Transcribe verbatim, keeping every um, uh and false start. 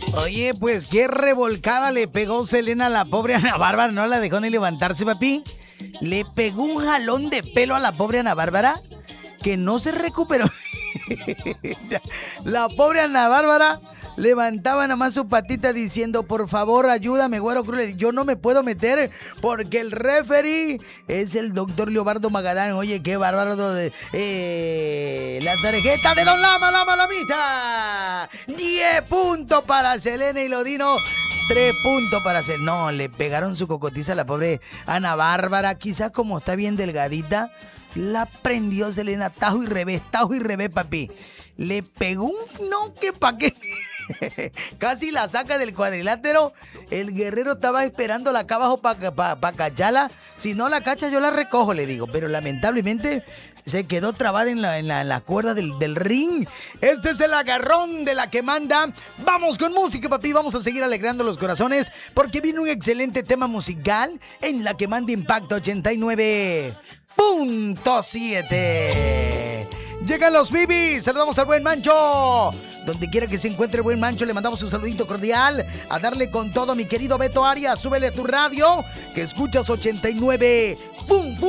Oye, pues qué revolcada le pegó Selena a la pobre Ana Bárbara. No la dejó ni levantarse, papi. Le pegó un jalón de pelo a la pobre Ana Bárbara que no se recuperó. La pobre Ana Bárbara levantaba nada más su patita diciendo: por favor, ayúdame, güero Cruz. Yo no me puedo meter porque el referee es el doctor Leobardo Magadán. Oye, qué bárbaro de... Eh, la tarjeta de Don Lama, Lama, Lamita. diez puntos para Selena y Lodino. Tres puntos para hacer. No, le pegaron su cocotiza a la pobre Ana Bárbara. Quizás como está bien delgadita, la prendió Selena. Tajo y revés, tajo y revés, papi. Le pegó un... No, que pa' qué... Casi la saca del cuadrilátero. El guerrero estaba esperando la acá abajo para pa, pa cacharla. Si no la cacha, yo la recojo, le digo. Pero lamentablemente se quedó trabada en la, en la, en la cuerda del, del ring. Este es el agarrón de la que manda. Vamos con música, papi. Vamos a seguir alegrando los corazones porque viene un excelente tema musical en la que manda Impacto ochenta y nueve punto siete. Llegan los Bibis, saludamos al buen Mancho. Donde quiera que se encuentre el buen Mancho, le mandamos un saludito cordial. A darle con todo, mi querido Beto Arias. Súbele a tu radio, que escuchas ochenta y nueve. ¡Pum, pum!